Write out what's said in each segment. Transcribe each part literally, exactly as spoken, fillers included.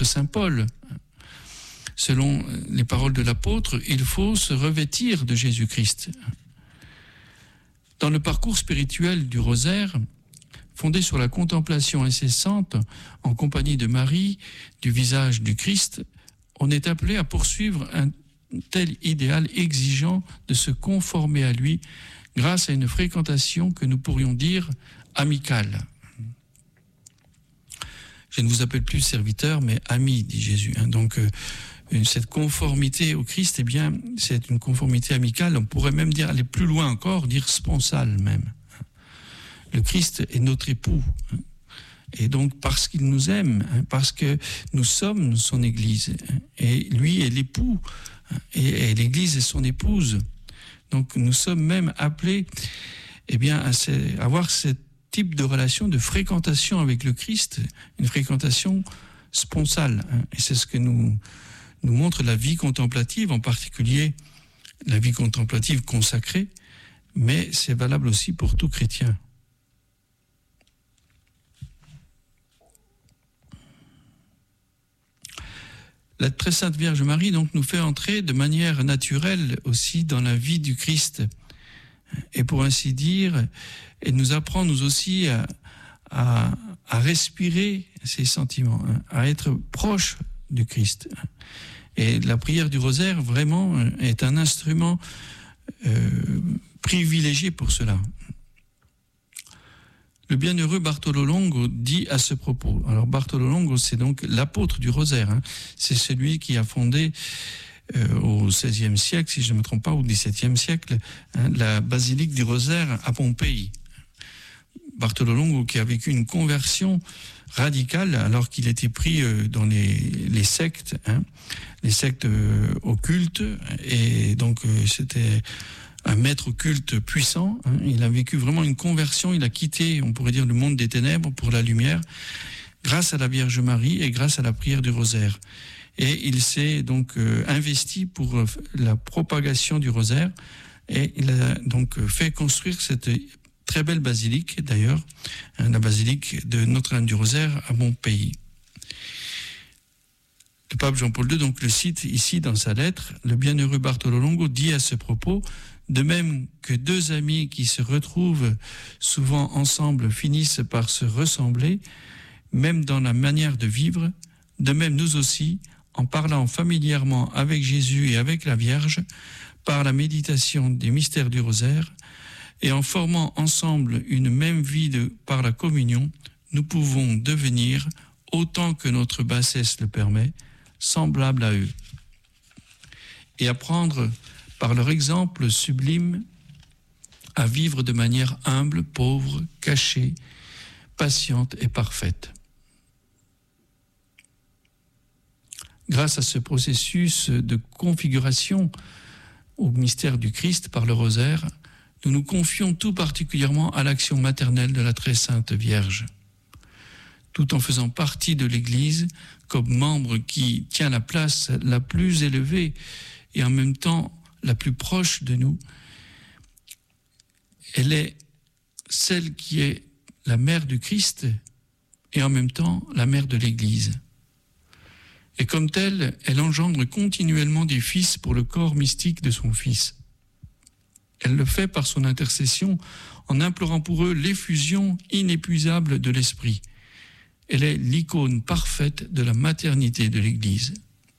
Saint Paul. Selon les paroles de l'apôtre, il faut se revêtir de Jésus-Christ. Dans le parcours spirituel du rosaire, fondé sur la contemplation incessante en compagnie de Marie du visage du Christ, on est appelé à poursuivre un tel idéal exigeant de se conformer à lui grâce à une fréquentation que nous pourrions dire amicale. Je ne vous appelle plus serviteur, mais ami, dit Jésus. Donc, euh, cette conformité au Christ, eh bien, c'est une conformité amicale. On pourrait même dire, aller plus loin encore, dire sponsale même. Le Christ est notre époux. Et donc, parce qu'il nous aime, parce que nous sommes son Église, et lui est l'époux, et l'Église est son épouse. Donc, nous sommes même appelés, eh bien, à avoir ce type de relation, de fréquentation avec le Christ, une fréquentation sponsale. Et c'est ce que nous nous montre la vie contemplative, en particulier la vie contemplative consacrée, mais c'est valable aussi pour tout chrétien. La très sainte Vierge Marie donc nous fait entrer de manière naturelle aussi dans la vie du Christ. Et pour ainsi dire, elle nous apprend nous aussi à, à, à respirer ces sentiments, à être proche du Christ. Et la prière du rosaire, vraiment, est un instrument euh, privilégié pour cela. Le bienheureux Bartolo Longo dit à ce propos, alors Bartolo Longo, c'est donc l'apôtre du rosaire, hein. C'est celui qui a fondé euh, au seizième siècle, si je ne me trompe pas, au dix-septième siècle, hein, la basilique du rosaire à Pompéi. Bartolo Longo qui a vécu une conversion radicale alors qu'il était pris euh, dans les, les sectes, hein, les sectes euh, occultes, et donc euh, c'était un maître occulte puissant, hein. Il a vécu vraiment une conversion, il a quitté, on pourrait dire, le monde des ténèbres pour la lumière, grâce à la Vierge Marie et grâce à la prière du rosaire. Et il s'est donc euh, investi pour euh, la propagation du rosaire, et il a donc euh, fait construire cette très belle basilique, d'ailleurs, hein, la basilique de Notre-Dame du Rosaire à Pompéi. Le pape Jean-Paul deux donc le cite ici dans sa lettre. Le bienheureux Bartolo Longo dit à ce propos: de même que deux amis qui se retrouvent souvent ensemble finissent par se ressembler, même dans la manière de vivre, de même nous aussi, en parlant familièrement avec Jésus et avec la Vierge, par la méditation des mystères du rosaire, et en formant ensemble une même vie de, par la communion, nous pouvons devenir, autant que notre bassesse le permet, semblables à eux, et apprendre par leur exemple sublime à vivre de manière humble, pauvre, cachée, patiente et parfaite. Grâce à ce processus de configuration au mystère du Christ par le rosaire, nous nous confions tout particulièrement à l'action maternelle de la très sainte Vierge. Tout en faisant partie de l'Église, comme membre qui tient la place la plus élevée et en même temps la plus proche de nous, elle est celle qui est la mère du Christ et en même temps la mère de l'Église. Et comme telle, elle engendre continuellement des fils pour le corps mystique de son Fils. Elle le fait par son intercession en implorant pour eux l'effusion inépuisable de l'Esprit. Elle est l'icône parfaite de la maternité de l'Église.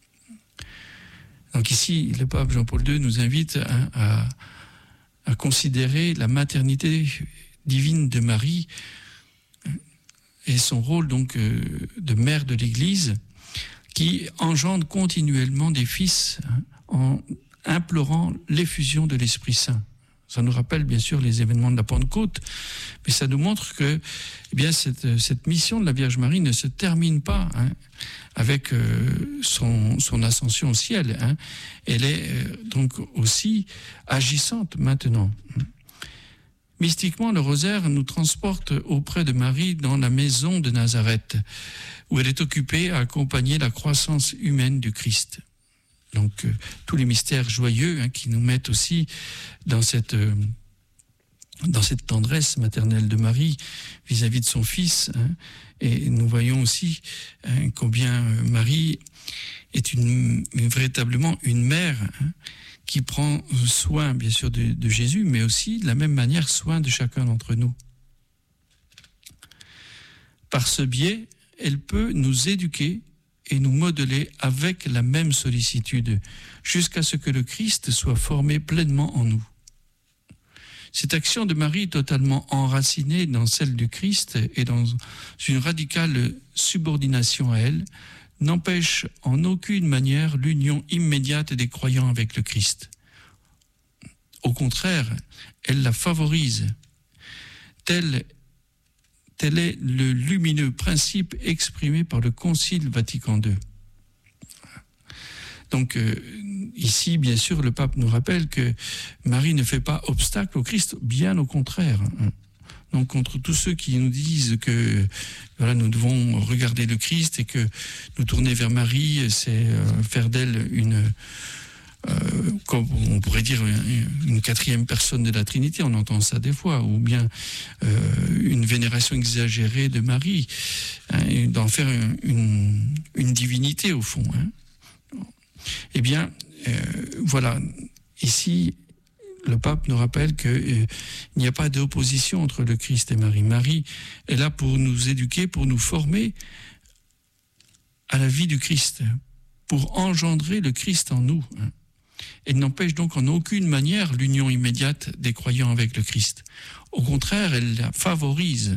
Donc ici, le pape Jean-Paul deux nous invite à, à, à considérer la maternité divine de Marie et son rôle donc de mère de l'Église qui engendre continuellement des fils en implorant l'effusion de l'Esprit Saint. Ça nous rappelle bien sûr les événements de la Pentecôte, mais ça nous montre que eh bien, cette, cette mission de la Vierge Marie ne se termine pas hein, avec euh, son, son ascension au ciel. Hein. Elle est euh, donc aussi agissante maintenant. Mystiquement, le rosaire nous transporte auprès de Marie dans la maison de Nazareth, où elle est occupée à accompagner la croissance humaine du Christ. Donc, euh, tous les mystères joyeux hein, qui nous mettent aussi dans cette, euh, dans cette tendresse maternelle de Marie vis-à-vis de son fils. Hein, et nous voyons aussi hein, combien Marie est une, une, véritablement une mère hein, qui prend soin, bien sûr, de, de Jésus, mais aussi, de la même manière, soin de chacun d'entre nous. Par ce biais, elle peut nous éduquer et nous modeler avec la même sollicitude, jusqu'à ce que le Christ soit formé pleinement en nous. Cette action de Marie, totalement enracinée dans celle du Christ et dans une radicale subordination à elle, n'empêche en aucune manière l'union immédiate des croyants avec le Christ. Au contraire, elle la favorise. Tel, tel est le lumineux principe exprimé par le Concile Vatican deux. Donc euh, ici, bien sûr, le pape nous rappelle que Marie ne fait pas obstacle au Christ, bien au contraire. Donc contre tous ceux qui nous disent que voilà, nous devons regarder le Christ et que nous tourner vers Marie, c'est euh, faire d'elle une, euh, comme on pourrait dire, une, une quatrième personne de la Trinité, on entend ça des fois, ou bien euh, une vénération exagérée de Marie, hein, et d'en faire une, une divinité au fond. Hein. Eh bien, euh, voilà, ici, le pape nous rappelle qu'il euh, n'y a pas d'opposition entre le Christ et Marie. Marie est là pour nous éduquer, pour nous former à la vie du Christ, pour engendrer le Christ en nous. Elle n'empêche donc en aucune manière l'union immédiate des croyants avec le Christ. Au contraire, elle la favorise.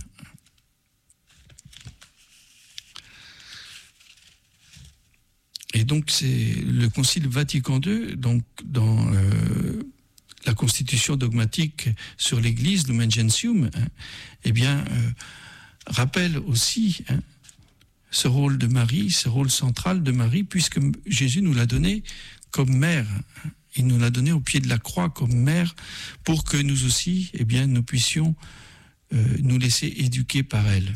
Et donc c'est le Concile Vatican deux, donc dans euh, la constitution dogmatique sur l'Église, Lumen Gentium, hein, eh bien euh, rappelle aussi hein, ce rôle de Marie, ce rôle central de Marie, puisque Jésus nous l'a donné comme mère. Il nous l'a donné au pied de la croix comme mère, pour que nous aussi, eh bien, nous puissions euh, nous laisser éduquer par elle.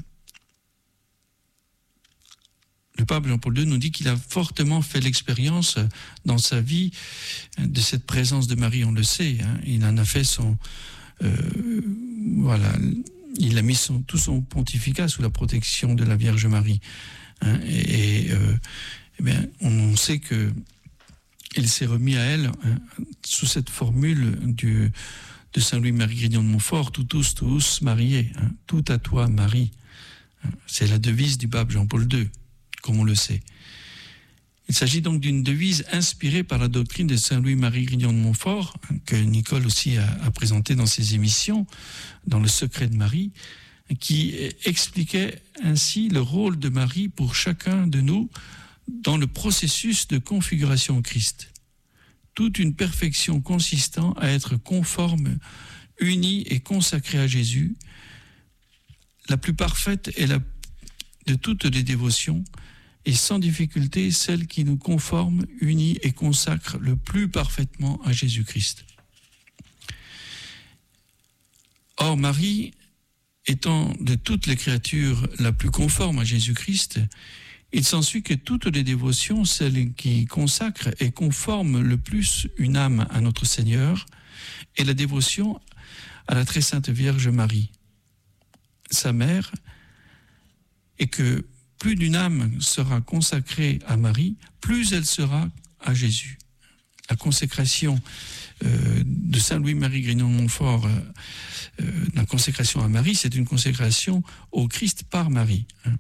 Le pape Jean-Paul deux nous dit qu'il a fortement fait l'expérience dans sa vie de cette présence de Marie, on le sait. Hein, il en a fait son... Euh, voilà, il a mis son, tout son pontificat sous la protection de la Vierge Marie. Hein, et et euh, eh bien, on sait que il s'est remis à elle hein, sous cette formule du, de Saint Louis-Marie Grignon de Montfort, tous, tous mariés, hein, tout à toi Marie. C'est la devise du pape Jean-Paul deux. Comme on le sait. Il s'agit donc d'une devise inspirée par la doctrine de Saint Louis-Marie Grignon de Montfort, que Nicole aussi a, a présenté dans ses émissions, dans Le Secret de Marie, qui expliquait ainsi le rôle de Marie pour chacun de nous dans le processus de configuration au Christ. Toute une perfection consistant à être conforme, unie et consacrée à Jésus, la plus parfaite et la de toutes les dévotions, et sans difficulté celle qui nous conforme, unit et consacre le plus parfaitement à Jésus-Christ. Or, Marie, étant de toutes les créatures la plus conforme à Jésus-Christ, il s'ensuit que toutes les dévotions, celles qui consacrent et conforment le plus une âme à notre Seigneur, est la dévotion à la très sainte Vierge Marie, sa mère, et que plus d'une âme sera consacrée à Marie, plus elle sera à Jésus. La consécration euh, de Saint Louis-Marie Grignon de Montfort, euh, euh, la consécration à Marie, c'est une consécration au Christ par Marie. Hein.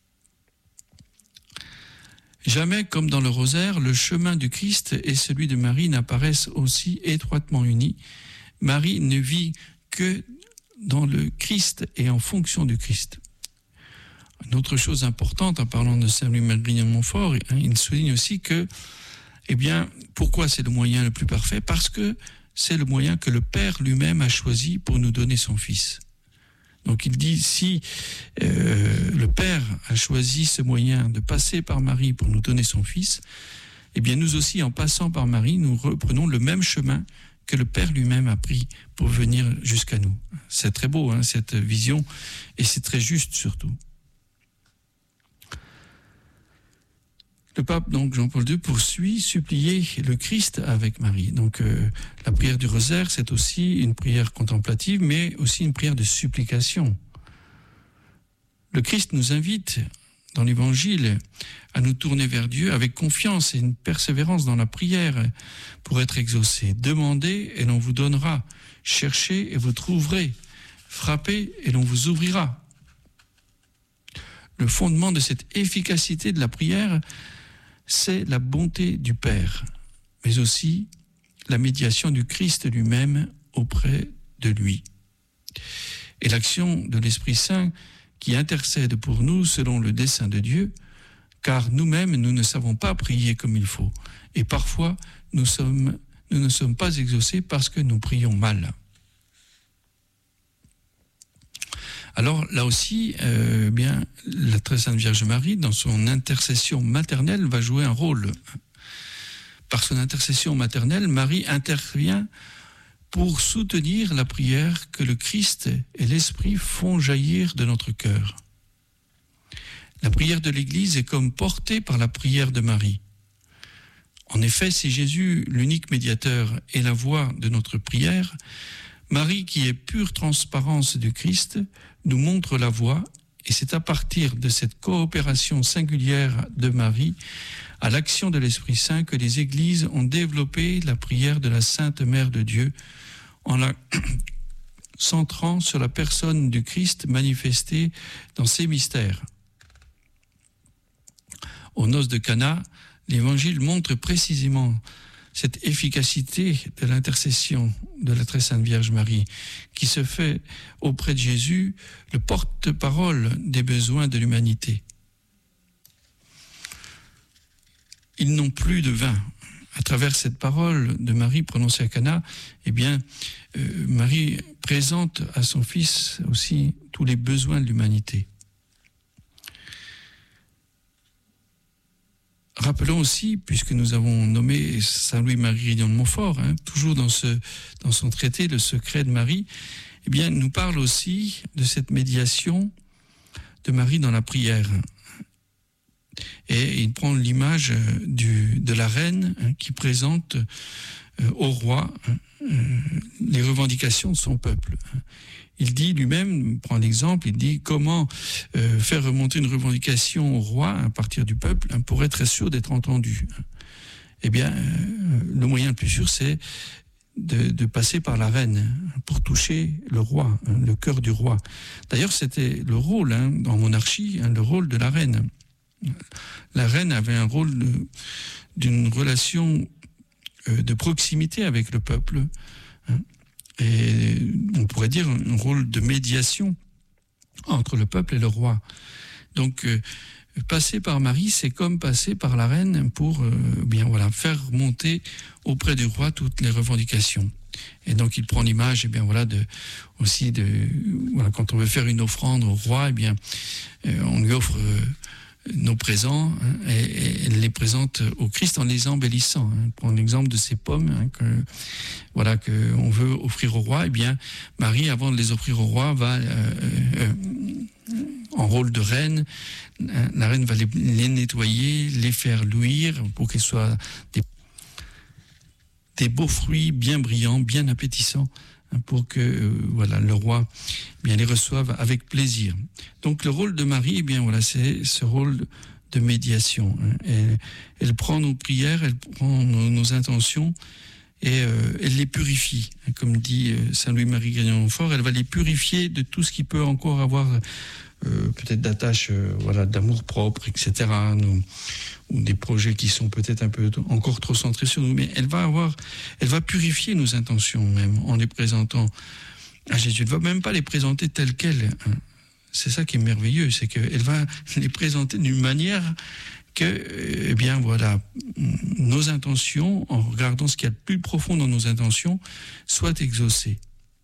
Jamais, comme dans le rosaire, le chemin du Christ et celui de Marie n'apparaissent aussi étroitement unis. Marie ne vit que dans le Christ et en fonction du Christ. Une autre chose importante, en parlant de Saint Louis-Marie Grignon de Montfort, hein, il souligne aussi que, eh bien, pourquoi c'est le moyen le plus parfait ? Parce que c'est le moyen que le Père lui-même a choisi pour nous donner son Fils. Donc il dit, si euh, le Père a choisi ce moyen de passer par Marie pour nous donner son Fils, eh bien nous aussi, en passant par Marie, nous reprenons le même chemin que le Père lui-même a pris pour venir jusqu'à nous. C'est très beau, hein, cette vision, et c'est très juste surtout. Le pape, donc Jean-Paul deux, poursuit, supplier le Christ avec Marie. Donc euh, la prière du rosaire, c'est aussi une prière contemplative, mais aussi une prière de supplication. Le Christ nous invite dans l'Évangile à nous tourner vers Dieu avec confiance et une persévérance dans la prière pour être exaucés. Demandez et l'on vous donnera. Cherchez et vous trouverez. Frappez et l'on vous ouvrira. Le fondement de cette efficacité de la prière, c'est la bonté du Père, mais aussi la médiation du Christ lui-même auprès de lui. Et l'action de l'Esprit Saint qui intercède pour nous selon le dessein de Dieu, car nous-mêmes, nous ne savons pas prier comme il faut. Et parfois, nous, sommes, nous ne sommes pas exaucés parce que nous prions mal. Alors là aussi, euh, bien, la très sainte Vierge Marie, dans son intercession maternelle, va jouer un rôle. Par son intercession maternelle, Marie intervient pour soutenir la prière que le Christ et l'Esprit font jaillir de notre cœur. La prière de l'Église est comme portée par la prière de Marie. En effet, si Jésus, l'unique médiateur, est la voix de notre prière, Marie, qui est pure transparence du Christ, nous montre la voie, et c'est à partir de cette coopération singulière de Marie à l'action de l'Esprit Saint que les Églises ont développé la prière de la Sainte Mère de Dieu en la centrant sur la personne du Christ manifestée dans ses mystères. Aux noces de Cana, l'Évangile montre précisément cette efficacité de l'intercession de la très sainte Vierge Marie, qui se fait auprès de Jésus le porte-parole des besoins de l'humanité. Ils n'ont plus de vin. À travers cette parole de Marie prononcée à Cana, eh bien, euh, Marie présente à son Fils aussi tous les besoins de l'humanité. Rappelons aussi, puisque nous avons nommé Saint Louis-Marie Grignon de Montfort, hein, toujours dans, ce, dans son traité, Le secret de Marie, eh bien, il nous parle aussi de cette médiation de Marie dans la prière. Et il prend l'image du, de la reine hein, qui présente euh, au roi euh, les revendications de son peuple. Il dit lui-même, il prend l'exemple, il dit comment euh, faire remonter une revendication au roi à partir du peuple hein, pour être sûr d'être entendu. Eh bien, euh, le moyen le plus sûr, c'est de, de passer par la reine pour toucher le roi, hein, le cœur du roi. D'ailleurs, c'était le rôle, hein, en monarchie, hein, le rôle de la reine. La reine avait un rôle de, d'une relation euh, de proximité avec le peuple, hein, et on pourrait dire un rôle de médiation entre le peuple et le roi. Donc, euh, passer par Marie, c'est comme passer par la reine pour euh, bien voilà faire monter auprès du roi toutes les revendications. Et donc, il prend l'image, et bien voilà, de aussi de voilà quand on veut faire une offrande au roi, et bien euh, on lui offre euh, nos présents hein, et, et elle les présente au Christ en les embellissant. Hein. Prends l'exemple de ces pommes hein, que voilà que on veut offrir au roi. Eh bien, Marie, avant de les offrir au roi, va euh, euh, en rôle de reine. Hein, la reine va les, les nettoyer, les faire luire pour qu'elles soient des, des beaux fruits bien brillants, bien appétissants, pour que euh, voilà le roi eh bien les reçoive avec plaisir. Donc le rôle de Marie, eh bien voilà, c'est ce rôle de médiation. Hein. Elle, elle prend nos prières, elle prend nos, nos intentions et euh, elle les purifie. Comme dit euh, Saint Louis-Marie Grignon de Montfort, elle va les purifier de tout ce qui peut encore avoir euh, peut-être d'attache, euh, voilà, d'amour propre, et cetera. Nous, ou des projets qui sont peut-être un peu encore trop centrés sur nous, mais elle va avoir, elle va purifier nos intentions même en les présentant à Jésus. Elle ne va même pas les présenter telles quelles. C'est ça qui est merveilleux, c'est qu'elle va les présenter d'une manière que, eh bien voilà, nos intentions, en regardant ce qu'il y a de plus profond dans nos intentions, soient exaucées.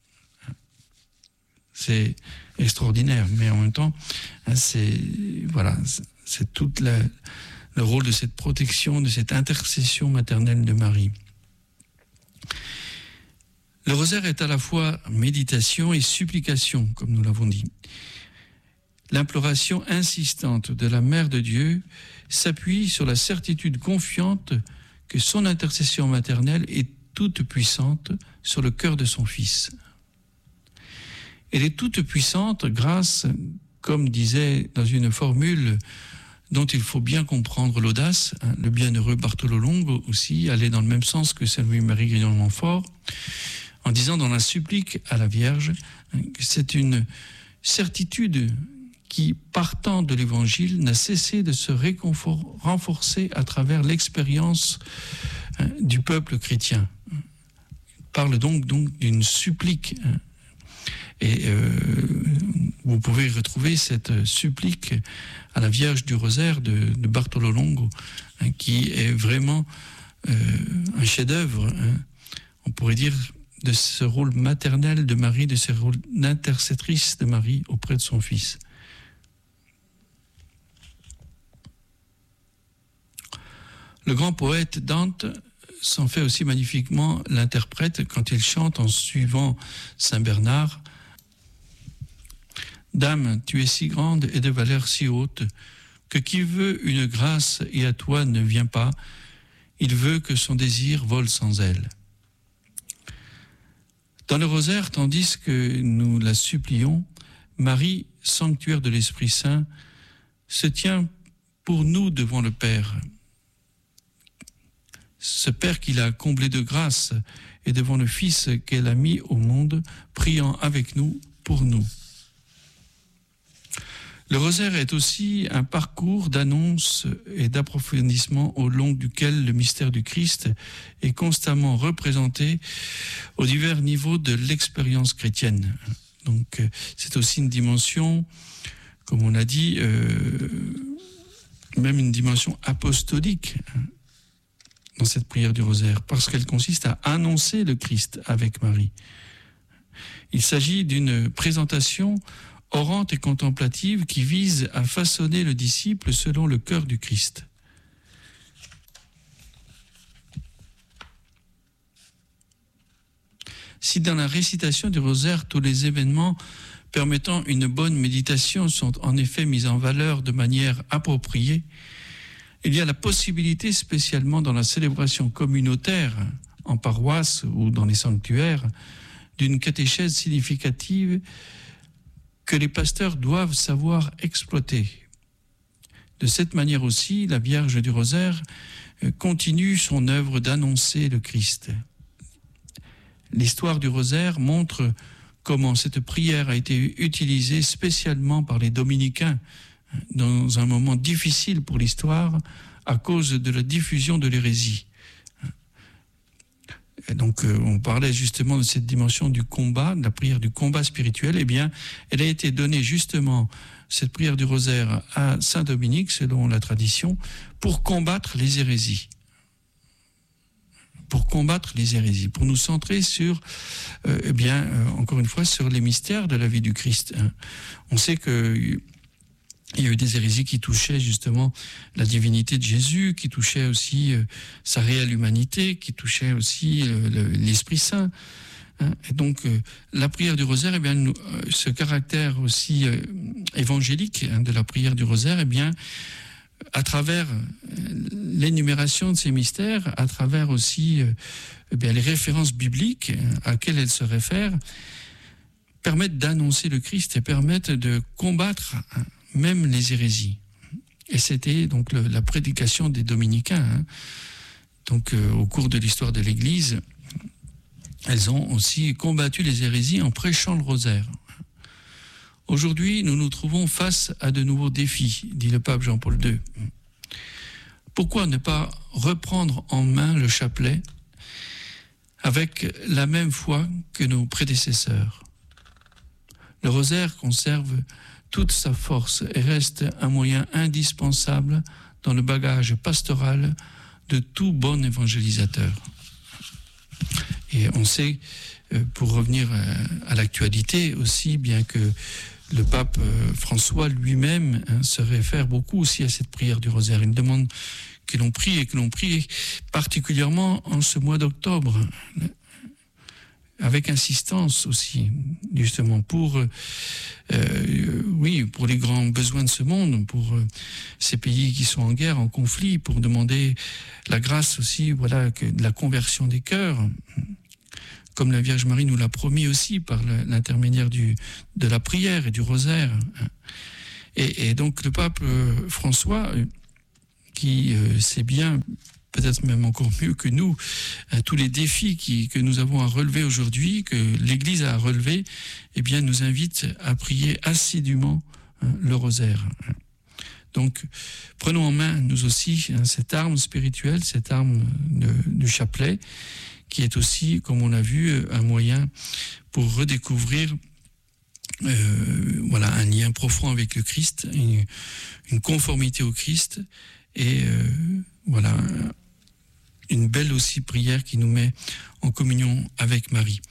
C'est extraordinaire, mais en même temps, c'est voilà, c'est toute la le rôle de cette protection, de cette intercession maternelle de Marie. Le rosaire est à la fois méditation et supplication, comme nous l'avons dit. l'imploration insistante de la Mère de Dieu s'appuie sur la certitude confiante que son intercession maternelle est toute puissante sur le cœur de son Fils. Elle est toute puissante grâce, comme disait dans une formule dont il faut bien comprendre l'audace, hein, le bienheureux Bartolo Longo aussi allait dans le même sens que Saint Louis-Marie Grignon de Montfort, en disant dans la supplique à la Vierge hein, que c'est une certitude qui, partant de l'Évangile, n'a cessé de se réconfor- renforcer à travers l'expérience hein, du peuple chrétien. Il parle donc, donc d'une supplique. Hein, et euh, vous pouvez retrouver cette supplique à la Vierge du Rosaire de, de Bartolo Longo, hein, qui est vraiment euh, un chef-d'œuvre, hein, on pourrait dire, de ce rôle maternel de Marie, de ce rôle d'intercestrice de Marie auprès de son Fils. Le grand poète Dante s'en fait aussi magnifiquement l'interprète quand il chante en suivant Saint Bernard: « Dame, tu es si grande et de valeur si haute, que qui veut une grâce et à toi ne vient pas, il veut que son désir vole sans elle. » Dans le rosaire, tandis que nous la supplions, Marie, sanctuaire de l'Esprit Saint, se tient pour nous devant le Père. Ce Père qui l'a comblé de grâce et devant le Fils qu'elle a mis au monde, priant avec nous pour nous. Le rosaire est aussi un parcours d'annonce et d'approfondissement au long duquel le mystère du Christ est constamment représenté aux divers niveaux de l'expérience chrétienne. Donc c'est aussi une dimension, comme on l'a dit, euh, même une dimension apostolique dans cette prière du rosaire, parce qu'elle consiste à annoncer le Christ avec Marie. Il s'agit d'une présentation orante et contemplative qui vise à façonner le disciple selon le cœur du Christ. Si dans la récitation du rosaire, tous les événements permettant une bonne méditation sont en effet mis en valeur de manière appropriée, il y a la possibilité, spécialement dans la célébration communautaire, en paroisse ou dans les sanctuaires, d'une catéchèse significative que les pasteurs doivent savoir exploiter. De cette manière aussi, la Vierge du Rosaire continue son œuvre d'annoncer le Christ. L'histoire du Rosaire montre comment cette prière a été utilisée spécialement par les dominicains dans un moment difficile pour l'histoire à cause de la diffusion de l'hérésie. Et donc, euh, on parlait justement de cette dimension du combat, de la prière du combat spirituel. Eh bien, elle a été donnée justement, cette prière du rosaire, à Saint Dominique, selon la tradition, pour combattre les hérésies. Pour combattre les hérésies, pour nous centrer sur, euh, eh bien, euh, encore une fois, sur les mystères de la vie du Christ. On sait que il y a eu des hérésies qui touchaient justement la divinité de Jésus, qui touchaient aussi euh, sa réelle humanité, qui touchaient aussi euh, le, l'Esprit Saint. Hein. Et donc, euh, la prière du rosaire, eh bien, nous, euh, ce caractère aussi euh, évangélique hein, de la prière du rosaire, eh bien, à travers l'énumération de ces mystères, à travers aussi euh, eh bien, les références bibliques à laquelle elles se réfèrent, permettent d'annoncer le Christ et permettent de combattre hein, même les hérésies. Et c'était donc le, la prédication des dominicains. Hein. Donc euh, au cours de l'histoire de l'Église, elles ont aussi combattu les hérésies en prêchant le rosaire. Aujourd'hui, nous nous trouvons face à de nouveaux défis, dit le pape Jean-Paul deux. Pourquoi ne pas reprendre en main le chapelet avec la même foi que nos prédécesseurs? Le rosaire conserve toute sa force et reste un moyen indispensable dans le bagage pastoral de tout bon évangélisateur. Et on sait, pour revenir à l'actualité aussi, bien que le pape François lui-même hein, se réfère beaucoup aussi à cette prière du rosaire. Il demande que l'on prie et que l'on prie particulièrement en ce mois d'octobre. avec insistance aussi, justement, pour, euh, euh, oui, pour les grands besoins de ce monde, pour euh, ces pays qui sont en guerre, en conflit, pour demander la grâce aussi, voilà, que de la conversion des cœurs, comme la Vierge Marie nous l'a promis aussi par l'intermédiaire du, de la prière et du rosaire. Et, et donc le pape François, qui euh, sait bien, peut-être même encore mieux que nous, hein, tous les défis qui, que nous avons à relever aujourd'hui, que l'Église a à relever, eh bien, nous invite à prier assidûment hein, le rosaire. Donc, prenons en main, nous aussi, hein, cette arme spirituelle, cette arme de, du chapelet, qui est aussi, comme on l'a vu, un moyen pour redécouvrir euh, voilà, un lien profond avec le Christ, une, une conformité au Christ, et euh, voilà, une belle aussi prière qui nous met en communion avec Marie.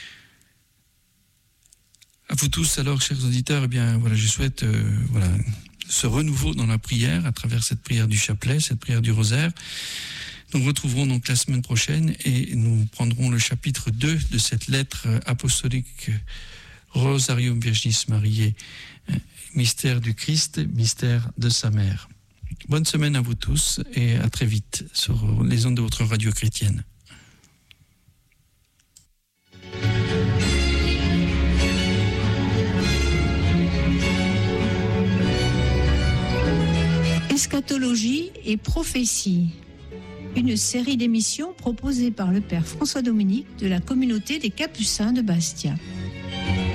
À vous tous, alors, chers auditeurs, eh bien, voilà, je souhaite euh, voilà, ce renouveau dans la prière, à travers cette prière du chapelet, cette prière du rosaire. Nous nous retrouverons donc la semaine prochaine et nous prendrons le chapitre deux de cette lettre apostolique Rosarium Virginis Mariae, mystère du Christ, mystère de sa mère. Bonne semaine à vous tous et à très vite sur les ondes de votre radio chrétienne. Eschatologie et prophétie, une série d'émissions proposée par le Père François Dominique de la communauté des Capucins de Bastia.